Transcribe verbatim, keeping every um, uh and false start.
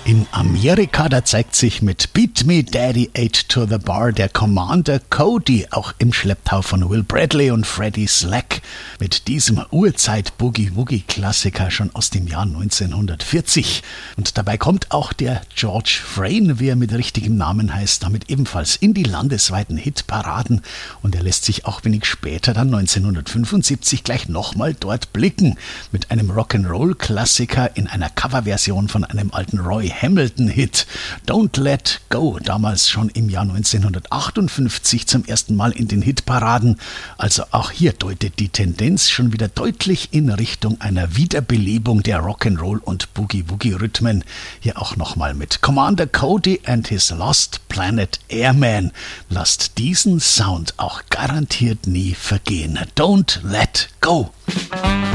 In Amerika, da zeigt sich mit Beat Me Daddy Eight to the Bar der Commander Cody, auch im Schlepptau von Will Bradley und Freddie Slack. Mit diesem Urzeit-Boogie-Woogie-Klassiker schon aus dem Jahr neunzehnhundertvierzig. Und dabei kommt auch der George Frayne, wie er mit richtigem Namen heißt, damit ebenfalls in die landesweiten Hitparaden. Und er lässt sich auch wenig später, dann neunzehnhundertfünfundsiebzig, gleich nochmal dort blicken. Mit einem Rock'n'Roll-Klassiker in einer Coverversion von einem alten Roy Hamilton-Hit. Don't Let Go, damals schon im Jahr neunzehnhundertachtundfünfzig zum ersten Mal in den Hitparaden. Also auch hier deutet die Tendenz schon wieder deutlich in Richtung einer Wiederbelebung der Rock'n'Roll und Boogie-Woogie-Rhythmen. Hier auch nochmal mit Commander Cody and his Lost Planet Airman. Lasst diesen Sound auch garantiert nie vergehen. Don't Let Go.